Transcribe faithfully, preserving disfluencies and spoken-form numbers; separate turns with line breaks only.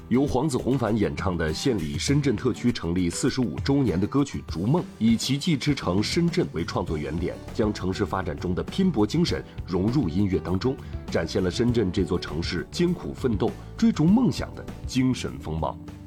由黄子弘凡演唱的献礼深圳特区成立四十五周年的歌曲《逐梦》，以奇迹之城深圳为创作原点，将城市发展中的拼搏精神融入音乐当中，展现了深圳这座城市艰苦奋斗、追逐梦想的精神风貌。